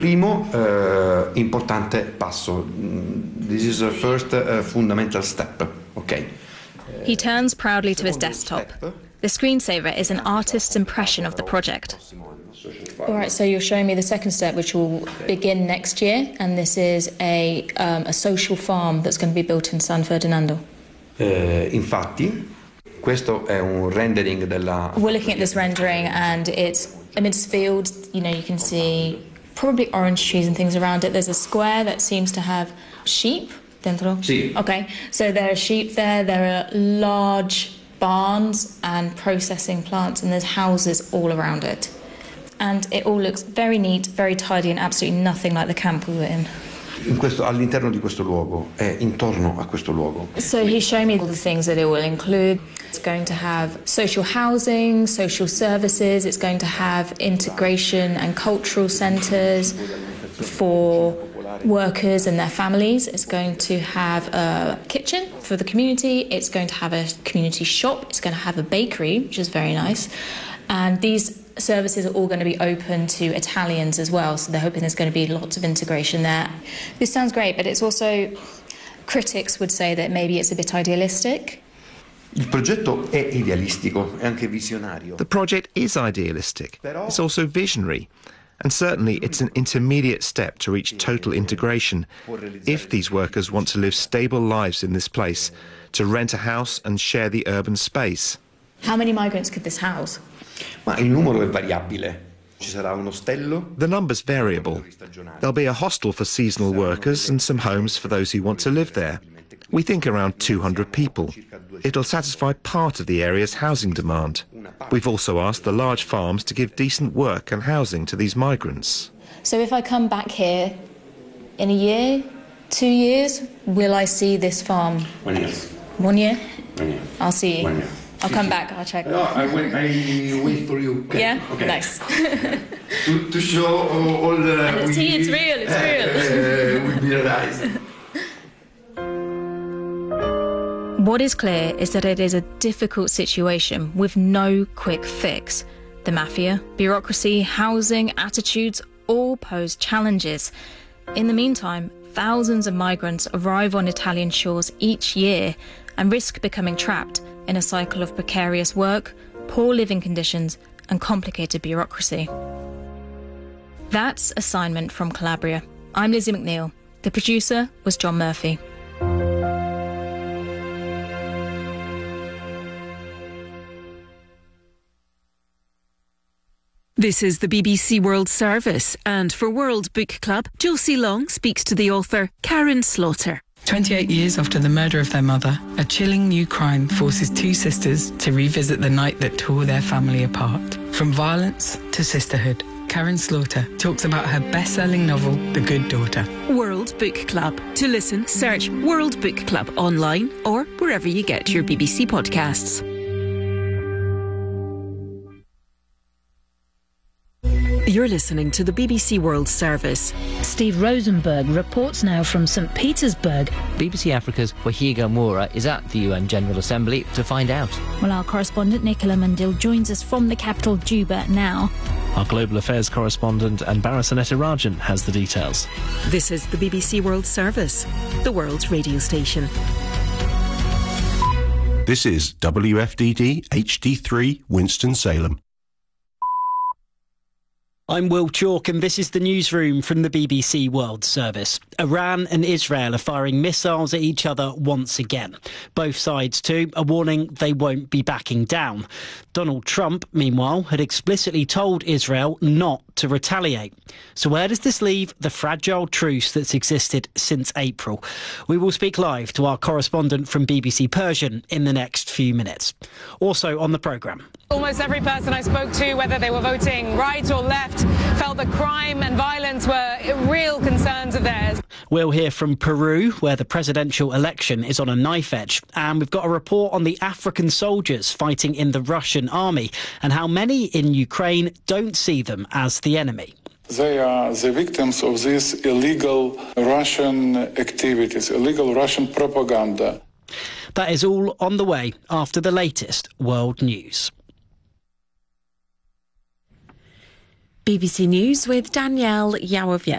Primo importante passo. This is the first fundamental step. Okay. He turns proudly to his desktop. The screensaver is an artist's impression of the project. All right, so you're showing me the second step, which will begin next year, and this is a social farm that's going to be built in San Ferdinando. Infatti, questo è un rendering della... We're looking at this rendering, and it's amidst fields. You know, you can see probably orange trees and things around it. There's a square that seems to have sheep dentro. Sì. Okay, so there are sheep there. There are large barns and processing plants, and there's houses all around it. And it all looks very neat, very tidy, and absolutely nothing like the camp we were in. All'interno di questo luogo, intorno a questo luogo. So he's showing me all the things that it will include. It's going to have social housing, social services. It's going to have integration and cultural centres for workers and their families. It's going to have a kitchen for the community. It's going to have a community shop. It's going to have a bakery, which is very nice. And these services are all going to be open to Italians as well, so they're hoping there's going to be lots of integration there. This sounds great, but it's also, critics would say that maybe it's a bit idealistic. Il progetto è idealistico, è anche visionario. The project is idealistic. It's also visionary. And certainly it's an intermediate step to reach total integration if these workers want to live stable lives in this place, to rent a house and share the urban space. How many migrants could this house? Ma il numero è variabile. Ci sarà un ostello. The number's variable. There'll be a hostel for seasonal workers and some homes for those who want to live there. We think around 200 people. It'll satisfy part of the area's housing demand. We've also asked the large farms to give decent work and housing to these migrants. So if I come back here in a year, 2 years, will I see this farm? 1 year. 1 year? 1 year. I'll see you. 1 year. I'll come back, I'll check. No, I wait for you. Okay. Yeah? Okay. Nice. to show all the... See, it's real, it's real. Will be realized. What is clear is that it is a difficult situation with no quick fix. The mafia, bureaucracy, housing, attitudes all pose challenges. In the meantime, thousands of migrants arrive on Italian shores each year and risk becoming trapped in a cycle of precarious work, poor living conditions and complicated bureaucracy. That's Assignment from Calabria. I'm Lizzie McNeil. The producer was John Murphy. This is the BBC World Service, and for World Book Club, Josie Long speaks to the author Karen Slaughter. 28 years after the murder of their mother, a chilling new crime forces two sisters to revisit the night that tore their family apart. From violence to sisterhood, Karen Slaughter talks about her best-selling novel, The Good Daughter. World Book Club. To listen, search World Book Club online or wherever you get your BBC podcasts. You're listening to the BBC World Service. Steve Rosenberg reports now from St Petersburg. BBC Africa's Wahiga Moura is at the UN General Assembly to find out. Well, our correspondent Nicola Mandil joins us from the capital, Juba, now. Our global affairs correspondent Anbara Sanetarajan has the details. This is the BBC World Service, the world's radio station. This is WFDD HD3 Winston-Salem. I'm Will Chalk and this is the newsroom from the BBC World Service. Iran and Israel are firing missiles at each other once again. Both sides, too, are warning they won't be backing down. Donald Trump, meanwhile, had explicitly told Israel not to retaliate. So where does this leave the fragile truce that's existed since April? We will speak live to our correspondent from BBC Persian in the next few minutes. Also on the programme. Almost every person I spoke to, whether they were voting right or left, felt that crime and violence were real concerns of theirs. We'll hear from Peru, where the presidential election is on a knife edge. And we've got a report on the African soldiers fighting in the Russian army and how many in Ukraine don't see them as the enemy. They are the victims of these illegal Russian activities, illegal Russian propaganda. That is all on the way after the latest world news. BBC News with Danielle Yawowiecka.